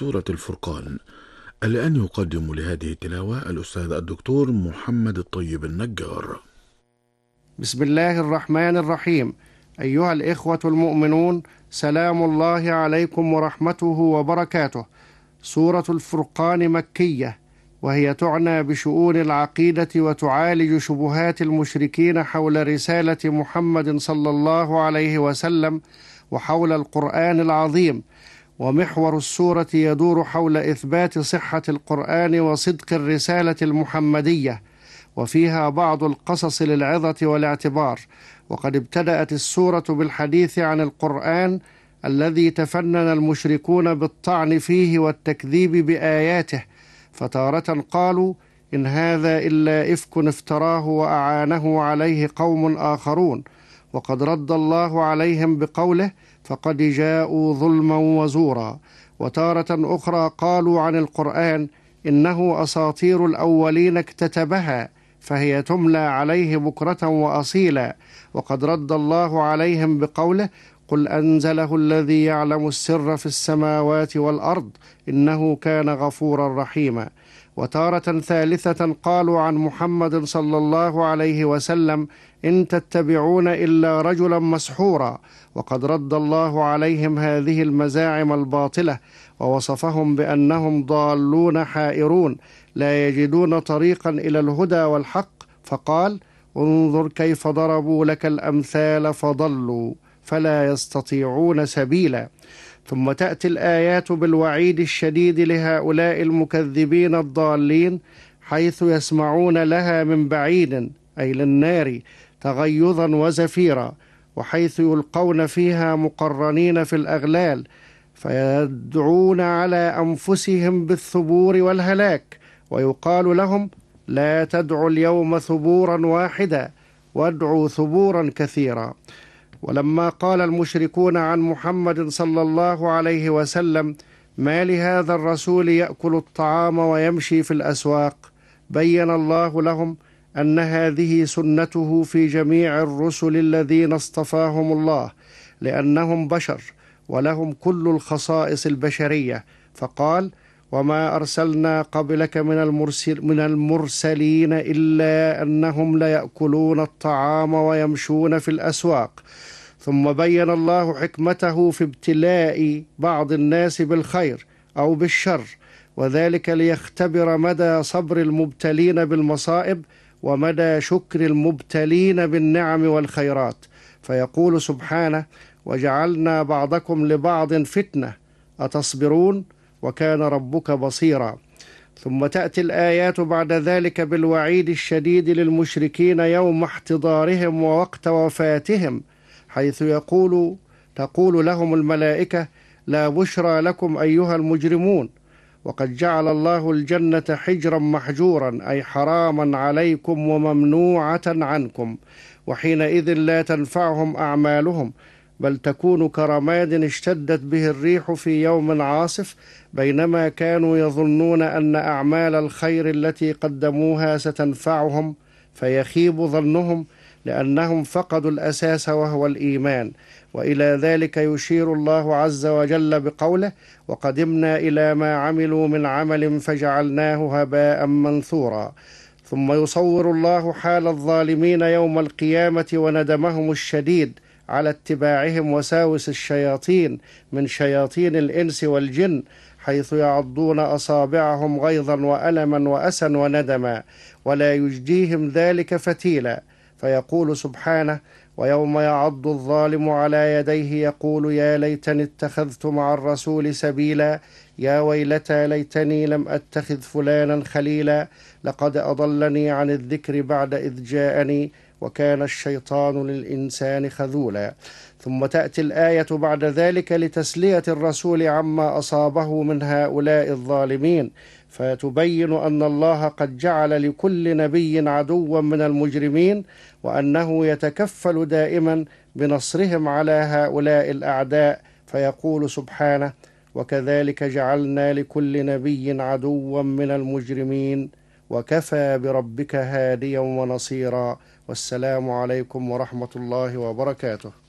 سورة الفرقان. الآن يقدم لهذه التلاوة الأستاذ الدكتور محمد الطيب النجار. بسم الله الرحمن الرحيم. أيها الإخوة المؤمنون، سلام الله عليكم ورحمته وبركاته. سورة الفرقان مكية، وهي تعنى بشؤون العقيدة وتعالج شبهات المشركين حول رسالة محمد صلى الله عليه وسلم وحول القرآن العظيم. ومحور السورة يدور حول إثبات صحة القرآن وصدق الرسالة المحمدية، وفيها بعض القصص للعظة والاعتبار. وقد ابتدأت السورة بالحديث عن القرآن الذي تفنن المشركون بالطعن فيه والتكذيب بآياته، فتارة قالوا إن هذا إلا إفك افتراه وأعانه عليه قوم آخرون، وقد رد الله عليهم بقوله فقد جاءوا ظلما وزورا. وتارة أخرى قالوا عن القرآن إنه أساطير الأولين اكتتبها فهي تملى عليه بكرة وأصيلا، وقد رد الله عليهم بقوله قل أنزله الذي يعلم السر في السماوات والأرض إنه كان غفورا رحيما. وتارة ثالثة قالوا عن محمد صلى الله عليه وسلم إن تتبعون إلا رجلا مسحورا، وقد رد الله عليهم هذه المزاعم الباطلة ووصفهم بأنهم ضالون حائرون لا يجدون طريقا إلى الهدى والحق، فقال انظر كيف ضربوا لك الأمثال فضلوا فلا يستطيعون سبيلا. ثم تأتي الآيات بالوعيد الشديد لهؤلاء المكذبين الضالين، حيث يسمعون لها من بعيد أي للنار تغيظا وزفيرا، وحيث يلقون فيها مقرنين في الأغلال فيدعون على أنفسهم بالثبور والهلاك، ويقال لهم لا تدعوا اليوم ثبورا واحدا وادعوا ثبورا كثيرا. ولما قال المشركون عن محمد صلى الله عليه وسلم ما لهذا الرسول يأكل الطعام ويمشي في الأسواق، بين الله لهم أن هذه سنته في جميع الرسل الذين اصطفاهم الله، لأنهم بشر ولهم كل الخصائص البشرية، فقال وما أرسلنا قبلك من المرسلين إلا أنهم ليأكلون الطعام ويمشون في الأسواق. ثم بين الله حكمته في ابتلاء بعض الناس بالخير أو بالشر، وذلك ليختبر مدى صبر المبتلين بالمصائب ومدى شكر المبتلين بالنعم والخيرات، فيقول سبحانه وجعلنا بعضكم لبعض فتنة أتصبرون وكان ربك بصيرا. ثم تأتي الآيات بعد ذلك بالوعيد الشديد للمشركين يوم احتضارهم ووقت وفاتهم، حيث تقول لهم الملائكة لا بشرى لكم أيها المجرمون، وقد جعل الله الجنة حجرا محجورا أي حراما عليكم وممنوعة عنكم، وحينئذ لا تنفعهم أعمالهم بل تكون كرماد اشتدت به الريح في يوم عاصف، بينما كانوا يظنون أن أعمال الخير التي قدموها ستنفعهم، فيخيب ظنهم لأنهم فقدوا الأساس وهو الإيمان. وإلى ذلك يشير الله عز وجل بقوله وقدمنا إلى ما عملوا من عمل فجعلناه هباء منثورا. ثم يصور الله حال الظالمين يوم القيامة وندمهم الشديد على اتباعهم وساوس الشياطين من شياطين الإنس والجن، حيث يعضون أصابعهم غيظا وألما وأسا وندما ولا يجديهم ذلك فتيلا، فيقول سبحانه ويوم يعض الظالم على يديه يقول يا ليتني اتخذت مع الرسول سبيلا يا ويلتى ليتني لم أتخذ فلانا خليلا لقد أضلني عن الذكر بعد إذ جاءني وكان الشيطان للإنسان خذولا. ثم تأتي الآية بعد ذلك لتسلية الرسول عما أصابه من هؤلاء الظالمين، فتبين أن الله قد جعل لكل نبي عدوا من المجرمين، وأنه يتكفل دائما بنصرهم على هؤلاء الأعداء، فيقول سبحانه وكذلك جعلنا لكل نبي عدوا من المجرمين وكفى بربك هاديا ونصيرا. والسلام عليكم ورحمة الله وبركاته.